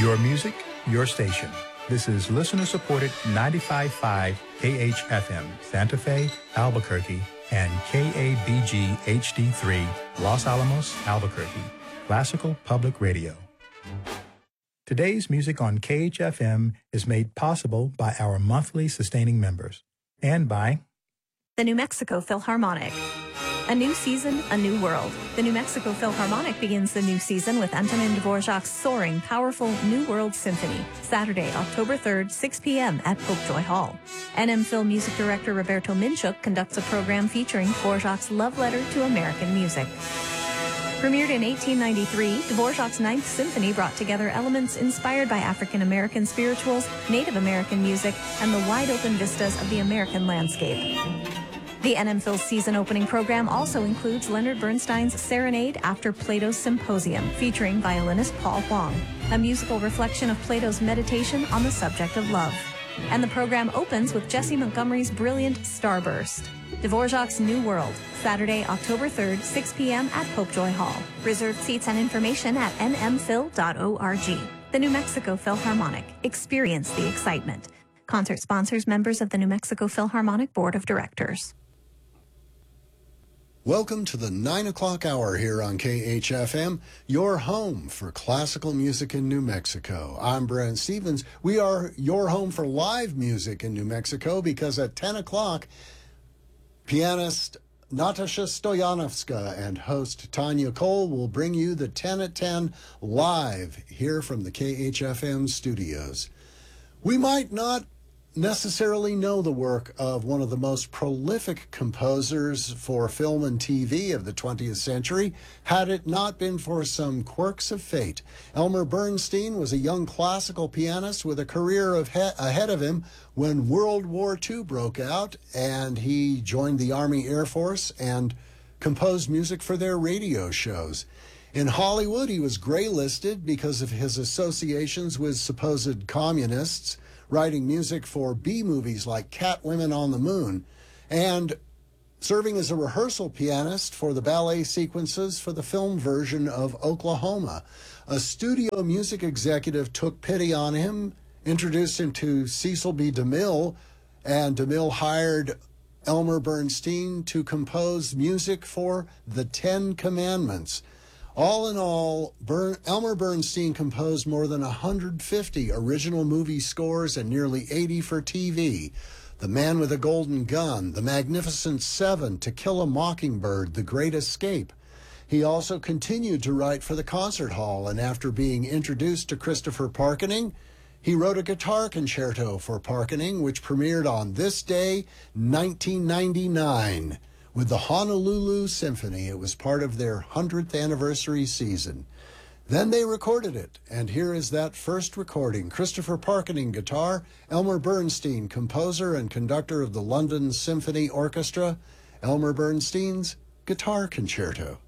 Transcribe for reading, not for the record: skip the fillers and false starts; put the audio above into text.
Your music, your station. This is listener-supported 95.5 KHFM, Santa Fe, Albuquerque, and KABG HD3, Los Alamos, Albuquerque, Classical Public Radio. Today's music on KHFM is made possible by our monthly sustaining members and by the New Mexico Philharmonic. A new season, a new world. The New Mexico Philharmonic begins the new season with Antonin Dvorak's soaring, powerful New World Symphony, Saturday, October 3rd, 6 p.m. at Popejoy Hall. NM Phil music director Roberto Minchuk conducts a program featuring Dvorak's love letter to American music. Premiered in 1893, Dvorak's Ninth Symphony brought together elements inspired by African-American spirituals, Native American music, and the wide-open vistas of the American landscape. The NM Phil's season opening program also includes Leonard Bernstein's Serenade After Plato's Symposium, featuring violinist Paul Huang, a musical reflection of Plato's meditation on the subject of love. And the program opens with Jesse Montgomery's brilliant Starburst. Dvorak's New World, Saturday, October 3rd, 6 p.m. at Popejoy Hall. Reserved seats and information at nmphil.org. The New Mexico Philharmonic. Experience the excitement. Concert sponsors members of the New Mexico Philharmonic Board of Directors. Welcome to the 9 o'clock hour here on KHFM, your home for classical music in New Mexico. I'm Brent Stevens. We are your home for live music in New Mexico because at 10 o'clock, pianist Natasha Stoyanovska and host Tanya Cole will bring you the 10 at 10 live here from the KHFM studios. We might not necessarily know the work of one of the most prolific composers for film and TV of the 20th century had it not been for some quirks of fate. Elmer Bernstein was a young classical pianist with a career ahead of him when World War II broke out, and he joined the Army Air Force and composed music for their radio shows. In Hollywood, he was gray-listed because of his associations with supposed communists, writing music for B-movies like Catwomen on the Moon, and serving as a rehearsal pianist for the ballet sequences for the film version of Oklahoma. A studio music executive took pity on him, introduced him to Cecil B. DeMille, and DeMille hired Elmer Bernstein to compose music for The Ten Commandments. All in all, Elmer Bernstein composed more than 150 original movie scores and nearly 80 for TV. The Man with a Golden Gun, The Magnificent Seven, To Kill a Mockingbird, The Great Escape. He also continued to write for the concert hall, and after being introduced to Christopher Parkening, he wrote a guitar concerto for Parkening, which premiered on this day, 1999. With the Honolulu Symphony. It was part of their 100th anniversary season. Then they recorded it, and here is that first recording. Christopher Parkening, guitar, Elmer Bernstein, composer and conductor of the London Symphony Orchestra, Elmer Bernstein's Guitar Concerto.